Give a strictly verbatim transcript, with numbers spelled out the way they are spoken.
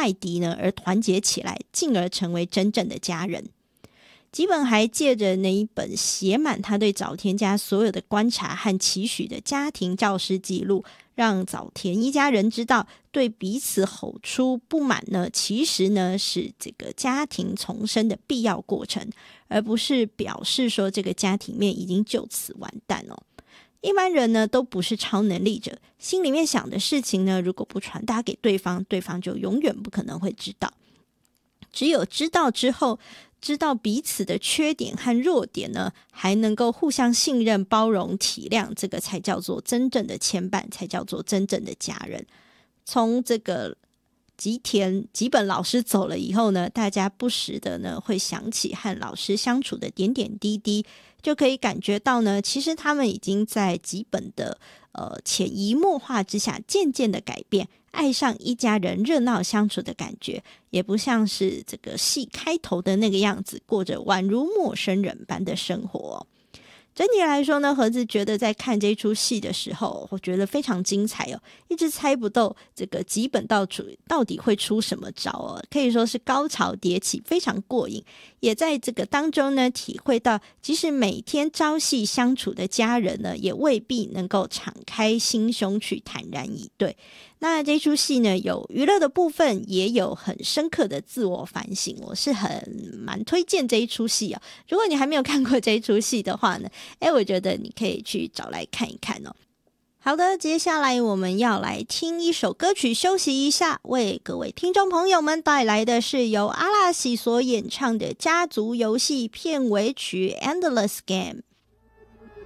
外敌呢而团结起来，进而成为真正的家人。吉本还借着那一本写满他对早田家所有的观察和期许的家庭教师记录，让早田一家人知道，对彼此吼出不满呢，其实呢是这个家庭重生的必要过程，而不是表示说这个家庭面已经就此完蛋哦。一般人呢都不是超能力者，心里面想的事情呢，如果不传达给对方，对方就永远不可能会知道。只有知道之后，知道彼此的缺点和弱点呢，还能够互相信任、包容、体谅，这个才叫做真正的牵绊，才叫做真正的家人。从这个吉田吉本老师走了以后呢，大家不时的呢会想起和老师相处的点点滴滴，就可以感觉到呢，其实他们已经在吉本的呃潜移默化之下，渐渐的改变，爱上一家人热闹相处的感觉，也不像是这个戏开头的那个样子，过着宛如陌生人般的生活哦。整体来说呢，盒子觉得在看这出戏的时候，我觉得非常精彩哦，一直猜不到这个吉本到到底会出什么招哦，可以说是高潮迭起，非常过瘾。也在这个当中呢，体会到即使每天朝夕相处的家人呢，也未必能够敞开心胸去坦然以对。那这出戏呢，有娱乐的部分，也有很深刻的自我反省，我是很蛮推荐这一出戏哦。如果你还没有看过这一出戏的话呢，诶，我觉得你可以去找来看一看哦。好的，接下来我们要来听一首歌曲休息一下，为各位听众朋友们带来的是由阿拉西所演唱的家族游戏片尾曲 Endless Game。